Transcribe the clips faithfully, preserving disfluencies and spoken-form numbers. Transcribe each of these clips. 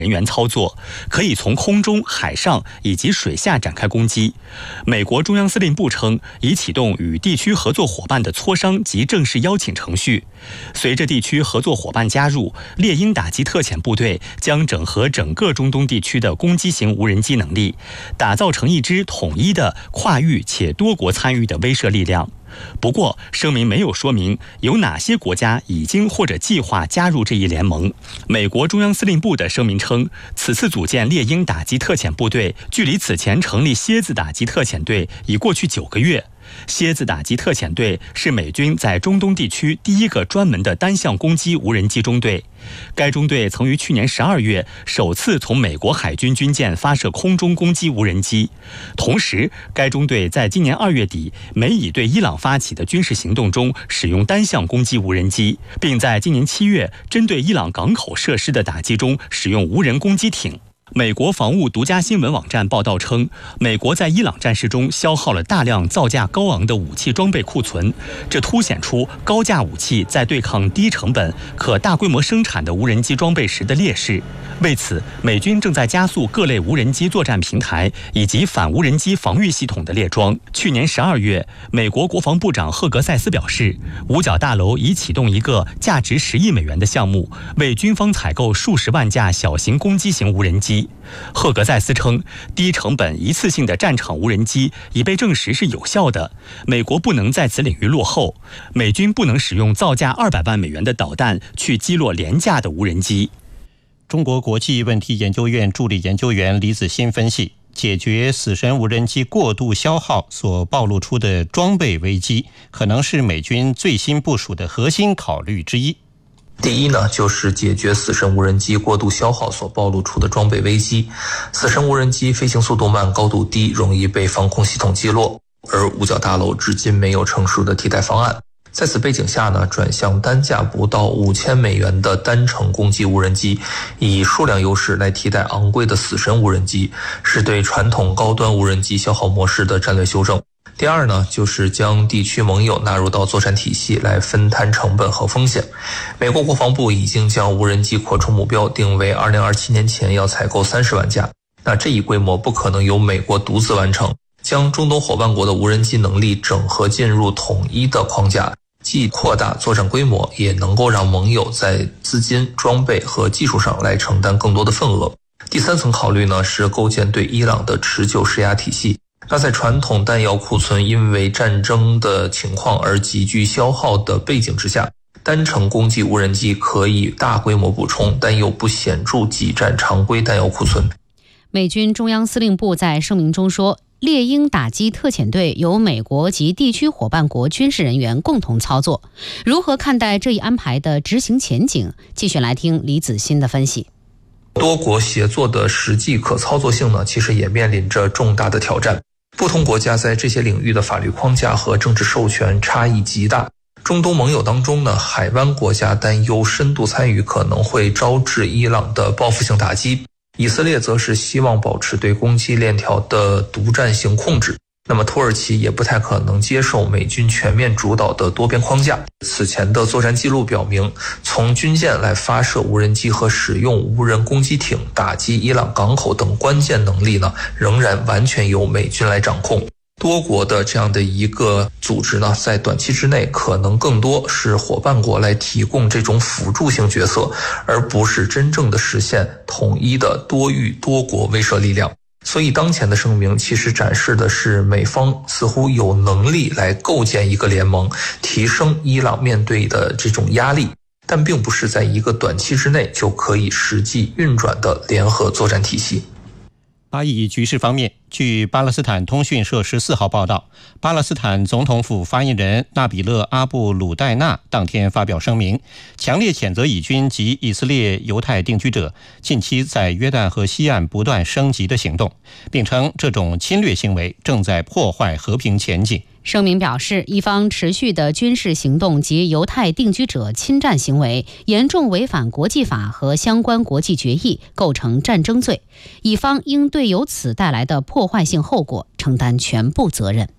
人员操作，可以从空中、海上以及水下展开攻击。美国中央司令部称，已启动与地区合作伙伴的磋商及正式邀请程序。随着地区合作伙伴加入，猎鹰打击特遣部队将整合整个中东地区的攻击型无人机能力，打造成一支统一的、跨域且多国参与的威慑力量。不过，声明没有说明有哪些国家已经或者计划加入这一联盟。美国中央司令部的声明称，此次组建猎鹰打击特遣部队，距离此前成立蝎子打击特遣队已过去九个月。蝎子打击特遣队是美军在中东地区第一个专门的单项攻击无人机中队。该中队曾于去年十二月首次从美国海军军舰发射空中攻击无人机。同时，该中队在今年二月底美以对伊朗发起的军事行动中使用单项攻击无人机，并在今年七月针对伊朗港口设施的打击中使用无人攻击艇。美国防务独家新闻网站报道称，美国在伊朗战事中消耗了大量造价高昂的武器装备库存，这凸显出高价武器在对抗低成本、可大规模生产的无人机装备时的劣势。为此，美军正在加速各类无人机作战平台以及反无人机防御系统的列装。去年十二月，美国国防部长赫格塞斯表示，五角大楼已启动一个价值十亿美元的项目，为军方采购数十万架小型攻击型无人机。赫格塞斯称，低成本一次性的战场无人机已被证实是有效的，美国不能在此领域落后，美军不能使用造价二百万美元的导弹去击落廉价的无人机。 中国国际问题研究院助理研究员李子欣分析，解决死神无人机过度消耗所暴露出的装备危机，可能是美军最新部署的核心考虑之一。 第一呢，就是解决死神无人机过度消耗所暴露出的装备危机。死神无人机飞行速度慢、高度低，容易被防空系统击落，而五角大楼至今没有成熟的替代方案。在此背景下呢，转向单价不到五千美元的单程攻击无人机，以数量优势来替代昂贵的死神无人机，是对传统高端无人机消耗模式的战略修正。第二呢，就是将地区盟友纳入到作战体系来分摊成本和风险。美国国防部已经将无人机扩充目标定为二零二七年前要采购三十万架，那这一规模不可能由美国独自完成，将中东伙伴国的无人机能力整合进入统一的框架，既扩大作战规模，也能够让盟友在资金、装备和技术上来承担更多的份额。第三层考虑呢，是构建对伊朗的持久施压体系。那在传统弹药库存因为战争的情况而急剧消耗的背景之下，单程攻击无人机可以大规模补充，但又不显著挤占常规弹药库存。 美军中央司令部在声明中说，猎鹰打击特遣队由美国及地区伙伴国军事人员共同操作。如何看待这一安排的执行前景？继续来听李子欣的分析。 多国协作的实际可操作性呢，其实也面临着重大的挑战。不同国家在这些领域的法律框架和政治授权差异极大。中东盟友当中呢，海湾国家担忧深度参与可能会招致伊朗的报复性打击，以色列则是希望保持对供给链条的独占性控制。那么土耳其也不太可能接受美军全面主导的多边框架。此前的作战记录表明，从军舰来发射无人机和使用无人攻击艇打击伊朗港口等关键能力呢，仍然完全由美军来掌控。多国的这样的一个组织呢，在短期之内可能更多是伙伴国来提供这种辅助性角色，而不是真正的实现统一的多域多国威慑力量。所以当前的声明其实展示的是美方似乎有能力来构建一个联盟，提升伊朗面对的这种压力，但并不是在一个短期之内就可以实际运转的联合作战体系。 巴以局势方面，据巴勒斯坦通讯社十四号报道，巴勒斯坦总统府发言人纳比勒·阿布鲁代纳当天发表声明，强烈谴责以军及以色列犹太定居者近期在约旦河西岸不断升级的行动，并称这种侵略行为正在破坏和平前景。 声明表示，一方持续的军事行动及犹太定居者侵占行为严重违反国际法和相关国际决议，构成战争罪，乙方应对由此带来的破坏性后果承担全部责任。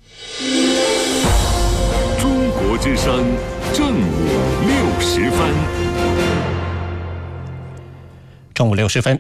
中国之声正午六时分。 中午六时分。